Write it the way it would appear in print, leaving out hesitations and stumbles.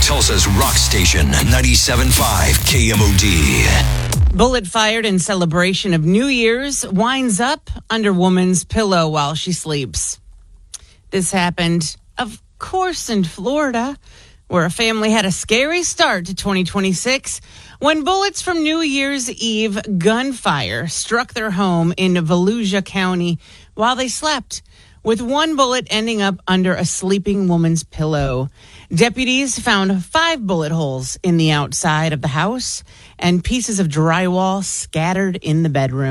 Tulsa's rock station, 97.5 KMOD. Bullet fired in celebration of New Year's winds up under woman's pillow while she sleeps. This happened, of course, in Florida, where a family had a scary start to 2026 when bullets from New Year's Eve gunfire struck their home in Volusia County while they slept, with one bullet ending up under a sleeping woman's pillow. Deputies found 5 bullet holes in the outside of the house and pieces of drywall scattered in the bedroom.